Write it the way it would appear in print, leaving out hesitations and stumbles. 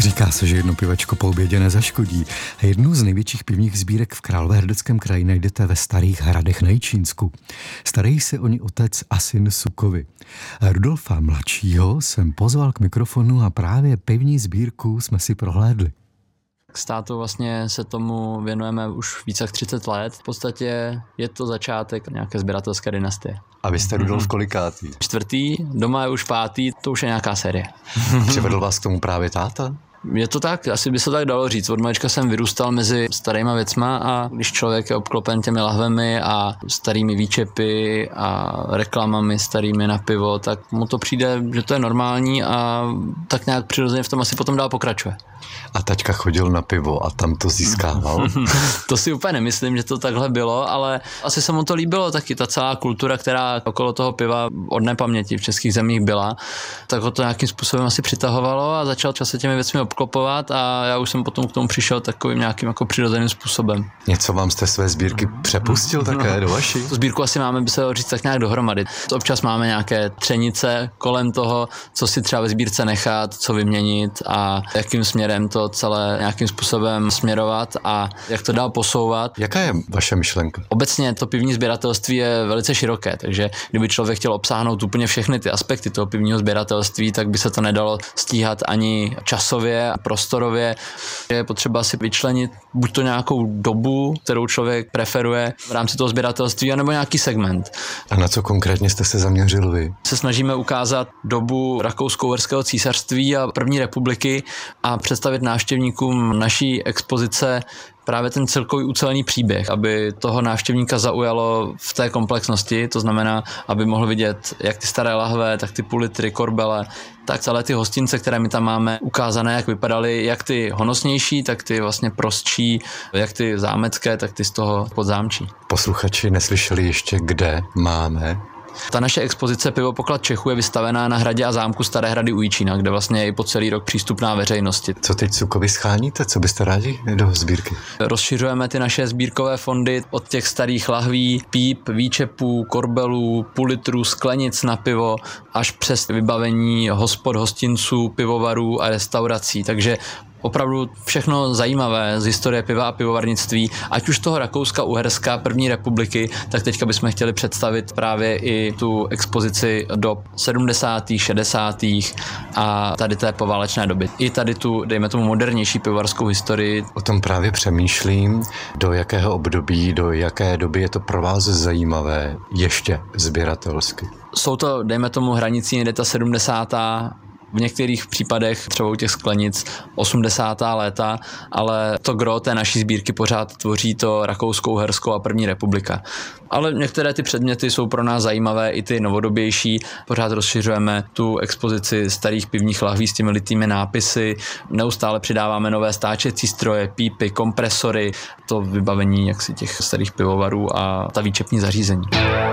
Říká se, že jedno pivačko po obědě nezaškodí. A jednu z největších pivních sbírek v Královéhradeckém kraji najdete ve Starých Hradech na Jičínsku. Starají se o ní otec a syn Sukovi. Rudolfa mladšího jsem pozval k mikrofonu a právě pivní sbírku jsme si prohlédli. S tátou vlastně se tomu věnujeme už více jak 30 let. V podstatě je to začátek nějaké sběratelské dynastie. A vy jste Rudolf kolikátý? 4., doma je už 5., to už je nějaká série. Přivedl vás k tomu právě táta? Je to tak, asi by se tak dalo říct. Od malička jsem vyrůstal mezi starýma věcma a když člověk je obklopen těmi lahvemi a starými výčepy a reklamami starými na pivo, tak mu to přijde, že to je normální a tak nějak přirozeně v tom asi potom dál pokračuje. A taťka chodil na pivo a tam to získával? To si úplně nemyslím, že to takhle bylo, ale asi se mu to líbilo taky. Ta celá kultura, která okolo toho piva od nepaměti v českých zemích byla, tak ho to nějakým způsobem asi přitahovalo a začal se těmi věcmi obklopovat a já už jsem potom k tomu přišel takovým nějakým jako přirozeným způsobem. Něco vám z té své sbírky přepustil také do vaší? Tu sbírku asi máme, by se dalo říct, tak nějak dohromady. Občas máme nějaké třenice kolem toho, co si třeba ve sbírce nechat, co vyměnit a jakým směrem to celé nějakým způsobem směrovat a jak to dál posouvat. Jaká je vaše myšlenka? Obecně to pivní sběratelství je velice široké, takže kdyby člověk chtěl obsáhnout úplně všechny ty aspekty toho pivního sběratelství, tak by se to nedalo stíhat ani časově a prostorově. Je potřeba si vyčlenit buď to nějakou dobu, kterou člověk preferuje v rámci toho sběratelství, anebo nějaký segment. A na co konkrétně jste se zaměřil vy? Se snažíme ukázat dobu Rakousko-Uherského císařství a první republiky a představit návštěvníkům naší expozice právě ten celkový ucelený příběh, aby toho návštěvníka zaujalo v té komplexnosti, to znamená, aby mohl vidět jak ty staré lahve, tak ty pulitry, korbele, tak celé ty hostince, které my tam máme ukázané, jak vypadaly, jak ty honosnější, tak ty vlastně prostší, jak ty zámecké, tak ty z toho podzámčí. Posluchači neslyšeli ještě, kde máme. Ta naše expozice Pivopoklad Čechů je vystavená na hradě a zámku Staré Hrady u Jičína, kde vlastně je i po celý rok přístupná veřejnosti. Co teď Sukovi scháníte? Co byste rádi do sbírky? Rozšiřujeme ty naše sbírkové fondy od těch starých lahví, píp, výčepů, korbelů, půlitrů, sklenic na pivo, až přes vybavení hospod, hostinců, pivovarů a restaurací. Takže opravdu všechno zajímavé z historie piva a pivovarnictví, ať už toho Rakouska, Uherska, první republiky, tak teďka bychom chtěli představit právě i tu expozici do 70., 60. a tady té poválečné doby. I tady tu, dejme tomu, modernější pivovarskou historii. O tom právě přemýšlím, do jakého období, do jaké doby je to pro vás zajímavé ještě sběratelsky. Jsou to, dejme tomu, hranicí někde ta 70. V některých případech, třeba u těch sklenic, 80. léta, ale to gro té naší sbírky pořád tvoří to Rakousko-Uhersko a první republika. Ale některé ty předměty jsou pro nás zajímavé, i ty novodobější. Pořád rozšiřujeme tu expozici starých pivních lahví s těmi litými nápisy. Neustále přidáváme nové stáčecí stroje, pípy, kompresory, to vybavení jaksi těch starých pivovarů a ta výčepní zařízení.